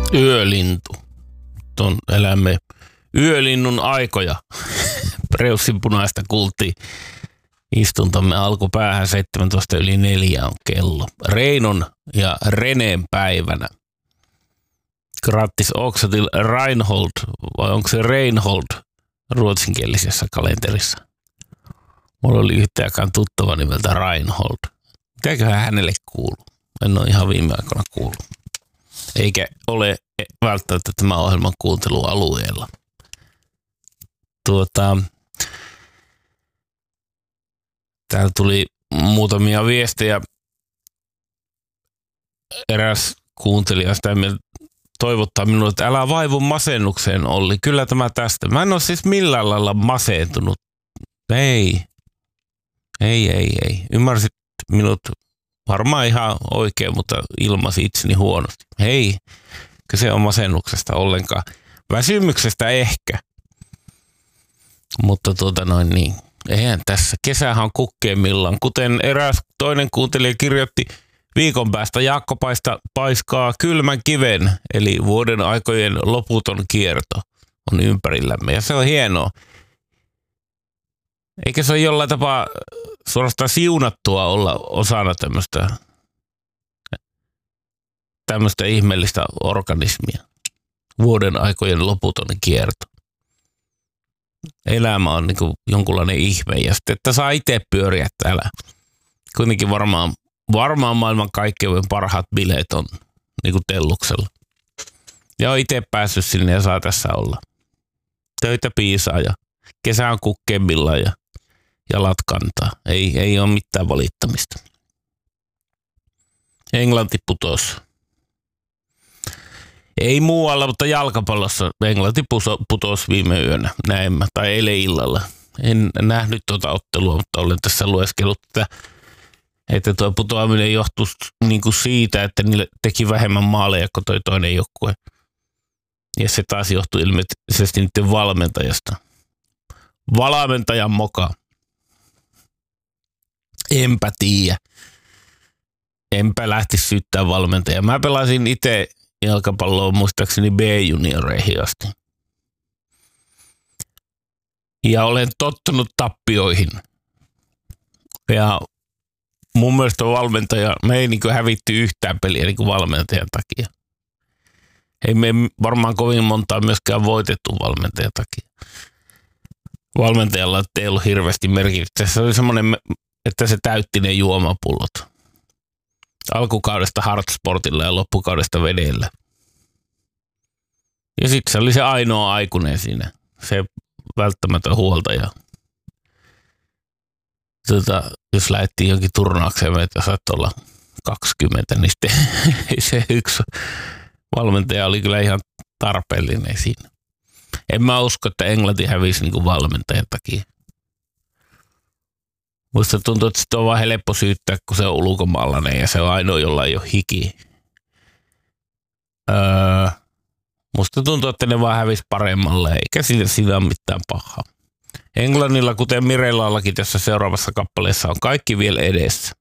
Yölintu. Elämme yölinnun aikoja. Preussin punaista kultiin. Istuntomme alkupäähän 4:17 on kello. Reinon ja Reneen päivänä. Grattis också till Reinhold, vai onko se Reinhold ruotsinkielisessä kalenterissa? Mulla oli yhtäkään tuttava nimeltä Reinhold. Mitäköhän hänelle kuuluu? En ole ihan viime aikoina kuullut. Eikä ole välttämättä tämä ohjelman kuuntelualueella. Täällä tuli muutamia viestejä. Eräs kuuntelija sitä toivottaa minulle, että älä vaivu masennukseen, Olli. Kyllä tämä tästä. Mä en ole siis millään lailla masentunut. Ei. Ymmärsit minut varmaan ihan oikein, mutta ilmasi itseni huonosti. Hei, kyse on masennuksesta ollenkaan. Väsymyksestä ehkä. Mutta niin. Eihän tässä. Kesähän on kukkeimmillaan. Kuten eräs toinen kuuntelija kirjoitti, viikon päästä Jaakko paiskaa kylmän kiven, eli vuoden aikojen loputon kierto on ympärillämme. Ja se on hienoa. Eikä se ole jollain tapaa suorastaan siunattua olla osana tämmöistä ihmeellistä organismia. Vuoden aikojen loputon kierto. Elämä on niin kuin jonkunlainen ihme ja sitten, että saa itse pyöriä täällä. Kuitenkin varmaan maailman kaikkein parhaat bileet on niin kuin Telluksella. Ja on itse päässyt sinne ja saa tässä olla. Töitä piisaa ja kesä on kukkeimmillaan ja jalat kantaa. Ei ole mitään valittamista. Englanti putosi. Ei muualla, mutta jalkapallossa Englanti putosi viime yönä, näemmä, tai eilen illalla. En nähnyt tuota ottelua, mutta olen tässä lueskellut, että tuo putoaminen johtuu niin kuin siitä, että niille teki vähemmän maaleja kuin toi toinen joukkue. Ja se taas johtuu ilmeisesti niiden valmentajasta. Valmentajan moka. Enpä tiedä. Enpä lähtisi syyttää valmentajaa. Mä pelasin itse jalkapalloa muistaakseni B-junioreihin asti. Ja olen tottunut tappioihin. Ja mun mielestä valmentaja, me ei niin kuin hävitty yhtään peliä niin kuin valmentajan takia. Ei me varmaan kovin montaa myöskään voitettu valmentajan takia. Valmentajalla ei ollut hirveästi merkitystä. Se oli semmoinen, että se täytti ne juomapullot. Alkukaudesta hardsportilla ja loppukaudesta vedellä. Ja sitten se oli se ainoa aikuinen siinä. Se välttämätön huoltaja. Jos lähdettiin jonkin turnaukseen, että saat olla 20, niin sitten se yksi valmentaja oli kyllä ihan tarpeellinen siinä. En mä usko, että Englanti hävisi niin kuin valmentajan takia. Musta tuntuu, että sitä on vaan helppo syyttää, kun se on ulkomaalainen ja se on ainoa, jolla ei ole hiki. Musta tuntuu, että ne vaan hävisi paremmalle, eikä siinä ole mitään pahaa. Englannilla, kuten Mirellallakin tässä seuraavassa kappaleessa, on kaikki vielä edessä.